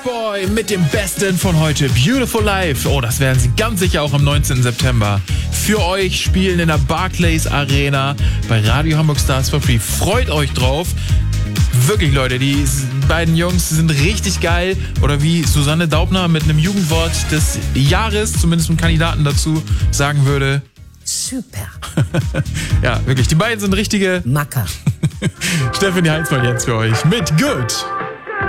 Boy mit dem Besten von heute, Beautiful Life. Oh, das werden sie ganz sicher auch am 19. September für euch spielen in der Barclays Arena bei Radio Hamburg Stars for Free. Freut euch drauf. Wirklich, Leute, die beiden Jungs sind richtig geil. Oder wie Susanne Daubner mit einem Jugendwort des Jahres, zumindest einem Kandidaten dazu, sagen würde: Super. Ja, wirklich, die beiden sind richtige Macker. Stephanie Heinzmann jetzt für euch mit Good.